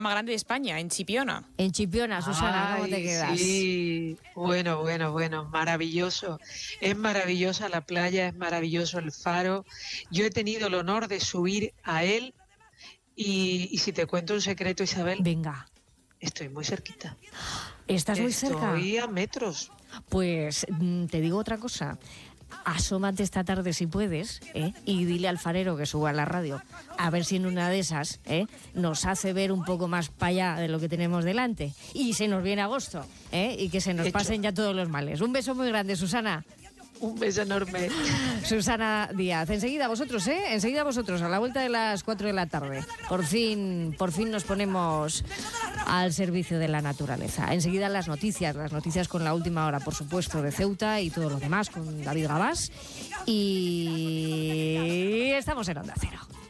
más grande de España, en Chipiona. En Chipiona, Susana, ¿cómo te quedas? Sí, bueno, maravilloso. Es maravillosa la playa, es maravilloso el faro. Yo he tenido el honor de subir a él y si te cuento un secreto, Isabel, Venga. estoy muy cerquita. ¿Estás muy cerca? Estoy a metros. Pues te digo otra cosa. Asómate esta tarde si puedes, y dile al farero que suba a la radio, a ver si en una de esas nos hace ver un poco más para allá de lo que tenemos delante. Y se nos viene agosto, y que se nos pasen ya todos los males. Un beso muy grande, Susana. Un beso enorme. Susana Díaz. Enseguida vosotros, enseguida vosotros, a la vuelta de las 4 de la tarde. Por fin nos ponemos al servicio de la naturaleza. Enseguida las noticias con la última hora, por supuesto, de Ceuta y todo lo demás con David Gabás. Y estamos en Onda Cero.